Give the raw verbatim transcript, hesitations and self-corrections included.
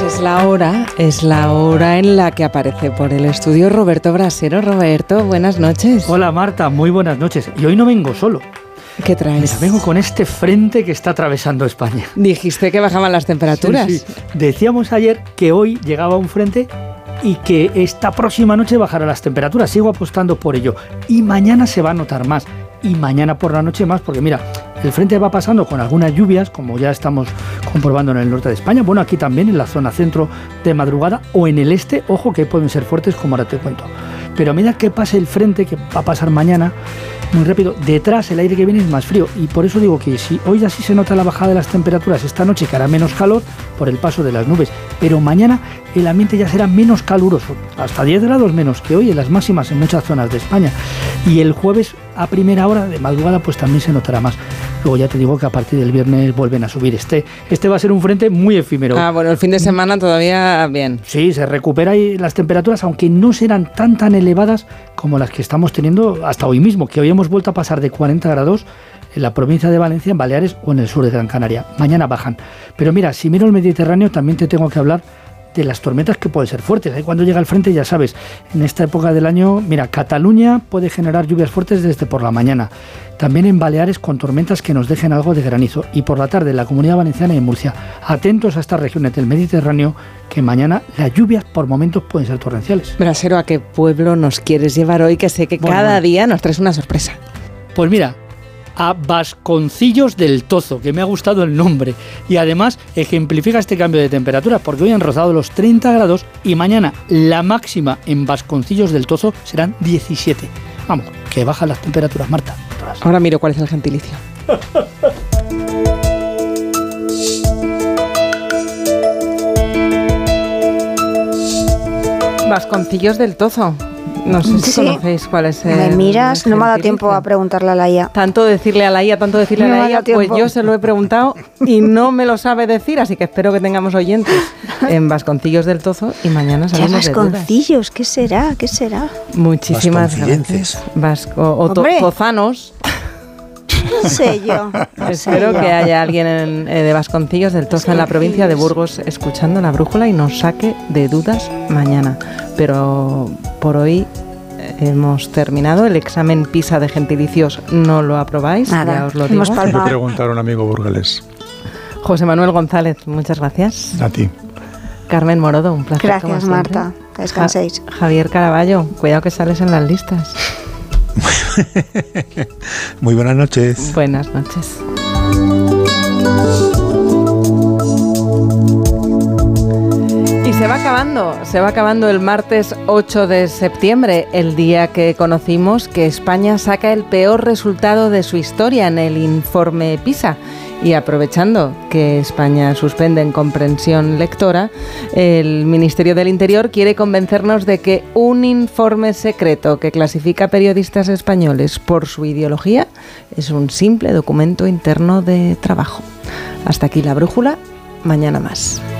Es la hora, es la hora en la que aparece por el estudio Roberto Brasero. Roberto, buenas noches. Hola Marta, muy buenas noches. Y hoy no vengo solo. ¿Qué traes? Mira, vengo con este frente que está atravesando España. Dijiste que bajaban las temperaturas. Sí, sí. Decíamos ayer que hoy llegaba un frente y que esta próxima noche bajará las temperaturas. Sigo apostando por ello. Y mañana se va a notar más. Y mañana por la noche más, porque mira, el frente va pasando con algunas lluvias, como ya estamos comprobando en el norte de España, bueno, aquí también en la zona centro de madrugada, o en el este, ojo que pueden ser fuertes, como ahora te cuento. Pero a medida que pase el frente, que va a pasar mañana, muy rápido, detrás el aire que viene es más frío, y por eso digo que si hoy ya sí se nota la bajada de las temperaturas, esta noche que hará menos calor por el paso de las nubes, pero mañana el ambiente ya será menos caluroso, hasta diez grados menos que hoy en las máximas en muchas zonas de España, y el jueves a primera hora de madrugada pues también se notará más. Luego ya te digo que a partir del viernes vuelven a subir. Este, este va a ser un frente muy efímero. Ah, bueno, el fin de semana todavía bien. Sí, se recupera y las temperaturas, aunque no serán tan tan elevadas como las que estamos teniendo hasta hoy mismo, que hoy hemos vuelto a pasar de cuarenta grados en la provincia de Valencia, en Baleares o en el sur de Gran Canaria. Mañana bajan. Pero mira, si miro el Mediterráneo también te tengo que hablar de las tormentas que pueden ser fuertes. Ahí cuando llega el frente, ya sabes, en esta época del año, mira, Cataluña puede generar lluvias fuertes desde por la mañana. También en Baleares con tormentas que nos dejen algo de granizo. Y por la tarde en la Comunidad Valenciana y en Murcia. Atentos a estas regiones del Mediterráneo, que mañana las lluvias por momentos pueden ser torrenciales. Brasero, ¿a qué pueblo nos quieres llevar hoy? Que sé que bueno, cada bueno. día nos traes una sorpresa. Pues mira, a Vasconcillos del Tozo, que me ha gustado el nombre, y además ejemplifica este cambio de temperatura, porque hoy han rozado los treinta grados y mañana la máxima en Vasconcillos del Tozo serán diecisiete. Vamos, que bajan las temperaturas, Marta. Ahora miro cuál es el gentilicio. Vasconcillos del Tozo. No sé si sí. conocéis cuál es el... Me miras, no me ha dado tiempo a preguntarle a la I A. Tanto decirle a la I A, tanto decirle no a la I A, pues yo se lo he preguntado y no me lo sabe decir, así que espero que tengamos oyentes en Vasconcillos del Tozo y mañana salimos de dudas. Vasconcillos, ¿qué será? ¿Qué será? Muchísimas gracias. Vasco, o to, Tozanos. No sé yo. No Espero sé yo. que haya alguien en, eh, de Vasconcillos del Tozo en la provincia de Burgos escuchando la brújula y nos saque de dudas mañana. Pero por hoy eh, hemos terminado. El examen PISA de gentilicios no lo aprobáis, Nada, ya os lo digo. Hay que preguntar a un amigo burgalés. José Manuel González, muchas gracias. A ti. Carmen Morodo, un placer. Gracias, Marta. Que descanséis. Ja- Javier Caraballo, cuidado que sales en las listas. Muy buenas noches. Buenas noches. Y se va acabando, se va acabando el martes ocho de septiembre, el día que conocimos que España saca el peor resultado de su historia en el informe PISA. Y aprovechando que España suspende en comprensión lectora, el Ministerio del Interior quiere convencernos de que un informe secreto que clasifica periodistas españoles por su ideología es un simple documento interno de trabajo. Hasta aquí la brújula, mañana más.